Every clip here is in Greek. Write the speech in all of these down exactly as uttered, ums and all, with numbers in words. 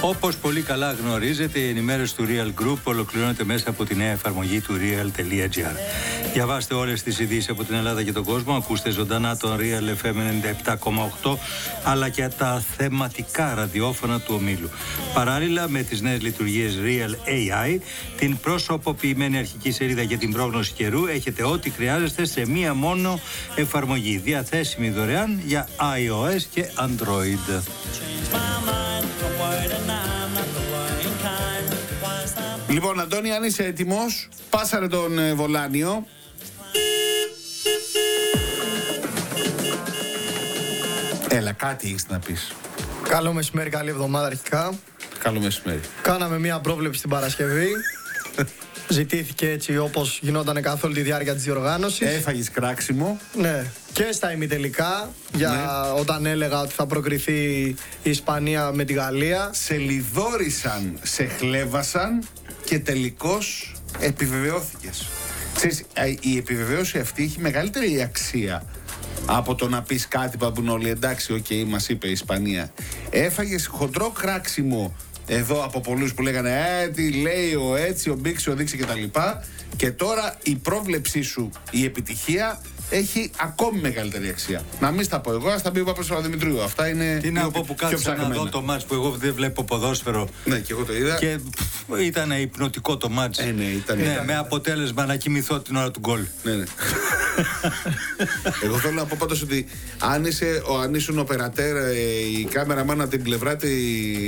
Όπως πολύ καλά γνωρίζετε, η ενημέρωση του Real Group ολοκληρώνεται μέσα από τη νέα εφαρμογή του real.gr. Διαβάστε όλες τις ειδήσεις από την Ελλάδα και τον κόσμο, ακούστε ζωντανά τον Real εφ εμ ενενήντα επτά κόμμα οκτώ, αλλά και τα θεματικά ραδιόφωνα του ομίλου. Παράλληλα με τις νέες λειτουργίες Real έι άι, την προσωποποιημένη αρχική σελίδα για την πρόγνωση καιρού, έχετε ό,τι χρειάζεστε σε μία μόνο εφαρμογή, διαθέσιμη δωρεάν για iOS και Android. Λοιπόν, Αντώνη, αν είσαι έτοιμος, πάσαρε τον ε, Βολάνιο. Έλα, κάτι έχεις να πεις. Καλό μεσημέρι, καλή εβδομάδα αρχικά. Καλό μεσημέρι. Κάναμε μία πρόβλεψη την Παρασκευή. Ζητήθηκε έτσι όπως γινόταν καθ' όλη τη διάρκεια της διοργάνωσης. Έφαγες κράξιμο. Ναι. Και στα ημιτελικά, για ναι. Όταν έλεγα ότι θα προκριθεί η Ισπανία με τη Γαλλία. Σε λιδόρισαν, σε χλέβασαν και τελικώς επιβεβαιώθηκες. Ξέρεις, η επιβεβαίωση αυτή έχει μεγαλύτερη αξία από το να πεις κάτι που πούν όλοι. Εντάξει, οκ, okay, μας είπε η Ισπανία. Έφαγες χοντρό κράξιμο εδώ από πολλούς που λέγανε Ε, τι λέει ο έτσι, ο Μπίξι, ο Δίξι κτλ. Και τώρα η πρόβλεψή σου, η επιτυχία, έχει ακόμη μεγαλύτερη αξία. Να μην στα πω εγώ, ας τα πει ο Παπαδημητρίου. Αυτά είναι. Τι να πω που κάθισα να δω το μάτς που εγώ δεν βλέπω ποδόσφαιρο. Ναι, και εγώ το είδα. Και ήταν υπνοτικό το μάτς. Ε, ναι, ήταν, ναι, ήταν, με ήταν. αποτέλεσμα να κοιμηθώ την ώρα του γκολ. Ναι, ναι. Εγώ θέλω να πω πάντως ότι αν, είσαι, ο, αν ήσουν οπερατέρ, η κάμερα μάνα από την πλευρά τη,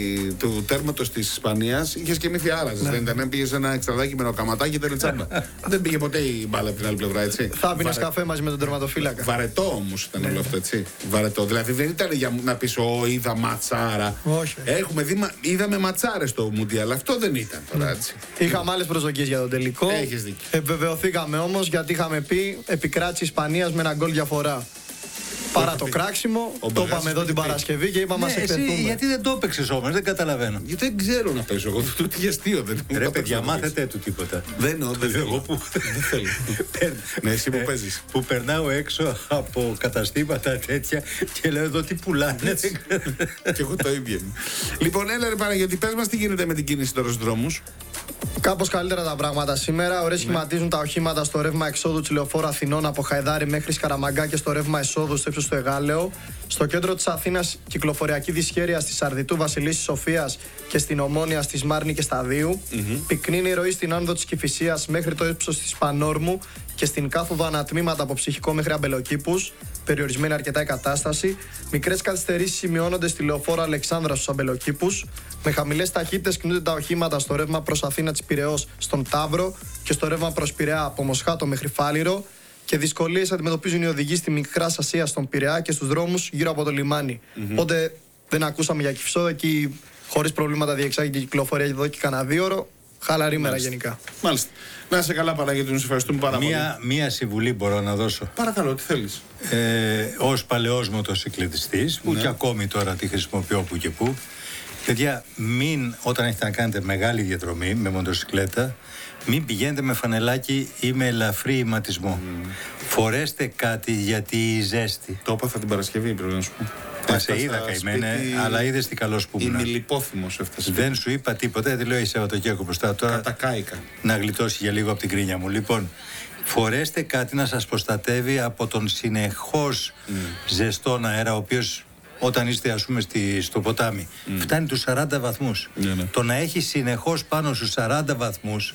του τέρματος της Ισπανίας, είχες κοιμηθεί άραζες. Ναι. Δεν ήταν, πήγες ένα εξτραδάκι με νοκαματάκι και ήταν τσάμπα. Δεν πήγε ποτέ η μπάλα από την άλλη πλευρά, έτσι. Θα πίνεις Βαρε... καφέ μαζί με τον τερματοφύλακα. Βαρετό όμως ήταν ναι. όλο αυτό, έτσι. Βαρετό. Δηλαδή δεν ήταν για να πεις, Ω, είδα ματσάρα. Όχι. Έχουμε δει, είδαμε ματσάρες στο Μουντιάλ. Αυτό δεν ήταν τώρα, έτσι. Είχαμε άλλες προσδοκίες για τον τελικό. Έχεις δίκιο. Επιβεβαιωθήκαμε όμως γιατί είχαμε πει επικράτηση Ισπανίας με ένα γκολ διαφορά. Παρά το κράξιμο, το είπαμε εδώ την Παρασκευή και είπαμε ναι, μας εκτεθούμε. Γιατί δεν το έπαιξες όμως, δεν καταλαβαίνω. Γιατί δεν ξέρω να παίζω εγώ, το τι αστείο δεν είναι. Ρε παιδιά, μάθετε του τίποτα. Δεν θέλω. Εγώ που δεν θέλω. Ναι, εσύ που παίζεις. Που περνάω έξω από καταστήματα τέτοια και λέω εδώ τι πουλάνε. Και εγώ το ίδιο. Λοιπόν, έλα ρε Παναγιώτη, πες μας τι γίνεται με την κίνηση τώρα στους δρόμους. Κάπως καλύτερα τα πράγματα σήμερα. Ωραία, σχηματίζουν τα οχήματα στο ρεύμα εξόδου της Λεωφόρου Αθηνών από Χαϊδάρη μέχρι Σκαραμαγκά και στο ρεύμα εσόδου στο ύψος του Εγάλεο. Στο κέντρο της Αθήνας, κυκλοφοριακή δυσχέρεια στη Σαρδιτού Βασιλίσσης Σοφίας και στην Ομόνια στη Σμάρνη και Σταδίου. Mm-hmm. Πυκνή η ροή στην άνοδο της Κηφισίας μέχρι το ύψος της Πανόρμου και στην κάθοδο ανατμήματα από Ψυχικό μέχρι Αμπελοκήπους. Περιορισμένη αρκετά η κατάσταση. Μικρές καθυστερήσεις σημειώνονται στη Λεωφόρο Αλεξάνδρα στους Αμπελοκήπους. Με χαμηλές ταχύτητες κινούνται τα οχήματα στο ρεύμα προς Αθήνα της Πειραιώς στον Ταύρο και στο ρεύμα προς Πειραιά από Μοσχάτο μέχρι Φάληρο. Και δυσκολίες αντιμετωπίζουν οι οδηγοί στη Μικρά Ασία στον Πειραιά και στους δρόμους γύρω από το λιμάνι. Mm-hmm. Οπότε δεν ακούσαμε για Κηφισό, εκεί χωρίς προβλήματα διεξάγει η κυκλοφορία εδώ και κανένα δύο ώρο. Χαλαρή μέρα γενικά. Μάλιστα. Να είσαι καλά, Παναγιώτη, να σε ευχαριστούμε πάρα μία, πολύ. Μία συμβουλή μπορώ να δώσω. Παρακαλώ, τι θέλεις. Ε, ως παλαιός μοτοσυκλετιστής, που ναι. και ακόμη τώρα τη χρησιμοποιώ που και που. Παιδιά, μην όταν έχετε να κάνετε μεγάλη διαδρομή με μοτοσυκλέτα, μην πηγαίνετε με φανελάκι ή με ελαφρύ ηματισμό. Mm. Φορέστε κάτι γιατί η ζέστη. Το έπαθα την Παρασκευή, πρέπει να σου πω. Μα σε είδα καημένε, σπίτι... αλλά είδες τι καλός που ήμουν. Ημιλιπόθυμος έφτασε. Δεν σου είπα τίποτα, δεν λέω η Σαββατοκύριακο μπροστά τώρα. Κατακάηκα. Να γλιτώσει για λίγο από την κρίνια μου. Λοιπόν, φορέστε κάτι να σας προστατεύει από τον συνεχώς mm. ζεστόν αέρα, ο οποίος όταν είστε ας πούμε στη, στο ποτάμι mm. φτάνει τους σαράντα βαθμούς. Yeah, ναι. Το να έχει συνεχώς πάνω στους σαράντα βαθμούς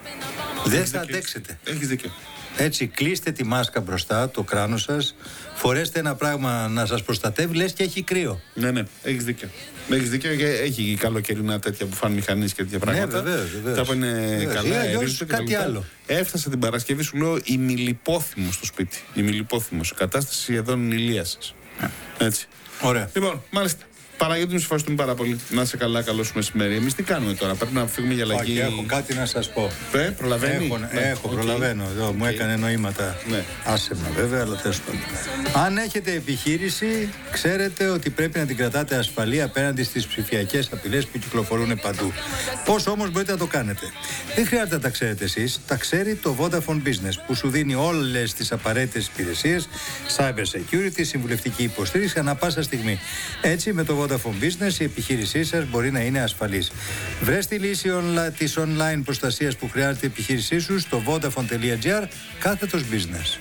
δεν θα αντέξετε. Έχεις δίκιο. Έτσι, κλείστε τη μάσκα μπροστά, το κράνος σας, φορέστε ένα πράγμα να σας προστατεύει, λες και έχει κρύο. Ναι, ναι, έχεις δίκιο. Έχεις δίκιο και έχει καλοκαιρινά τέτοια που φάνε μηχανής και τέτοια πράγματα. Ναι, βεβαίως, βεβαίως. Τα που είναι καλά, αερίζονται κάτι άλλο. Έφτασα την Παρασκευή, σου λέω, ημιλιπόθυμο στο σπίτι. Ημιλιπόθυμος. Κατάσταση σχεδόν ηλίασης. Έτσι. Ωραία. Λοιπόν, μάλιστα. Παναγιώτη, μου ευχαριστούμε πάρα πολύ. Να είσαι καλά, καλό σου μεσημέρι. Εμείς τι κάνουμε τώρα, πρέπει να φύγουμε για αλλαγή. Όχι, έχω κάτι να σας πω. Ε, προλαβαίνει. Έχω, ναι, έχω okay. προλαβαίνω. Εδώ, okay. Μου έκανε νοήματα. Ναι. Άσε με, βέβαια, αλλά τέλος πάντων. Αν έχετε επιχείρηση, ξέρετε ότι πρέπει να την κρατάτε ασφαλή απέναντι στις ψηφιακές απειλές που κυκλοφορούν παντού. Πώς όμως μπορείτε να το κάνετε? Δεν χρειάζεται να τα ξέρετε εσείς. Τα ξέρει το Vodafone Business, που σου δίνει όλες τις απαραίτητες υπηρεσίες, cyber security, συμβουλευτική υποστήριξη ανά πάσα στιγμή. Έτσι, με το Vodafone Business η επιχείρησή σας μπορεί να είναι ασφαλής. Βρες τη λύση online, της online προστασίας που χρειάζεται η επιχείρησή σου στο vodafone.gr κάθετος business.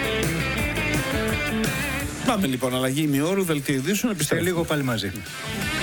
Πάμε λοιπόν, αλλαγή ημιώρου, δελτίο ειδήσεων, επιστρέφουμε. Σε λίγο πάλι μαζί.